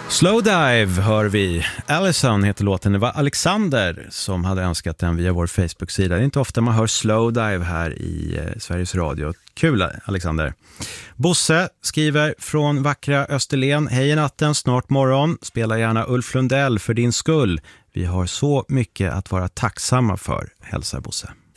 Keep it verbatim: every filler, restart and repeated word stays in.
Slowdive hör vi. Allison heter låten. Det var Alexander som hade önskat den via vår Facebook-sida. Det är inte ofta man hör Slowdive här i eh, Sveriges Radio. Kul, Alexander. Bosse skriver från vackra Österlen. Hej i natten, snart morgon. Spela gärna Ulf Lundell för din skull. Vi har så mycket att vara tacksamma för, hälsar Bosse.